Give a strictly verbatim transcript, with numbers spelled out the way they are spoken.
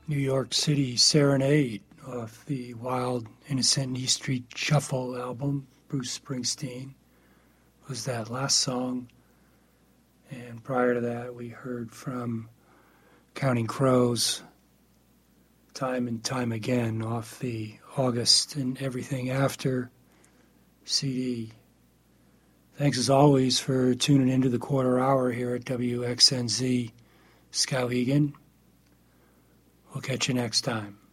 New York City Serenade off the Wild Innocent E Street Shuffle album. Bruce Springsteen was that last song. And prior to that, we heard from Counting Crows, Time and Time Again, off the August and Everything After C D. Thanks as always for tuning into the quarter hour here at W X N Z Skowhegan. We'll catch you next time.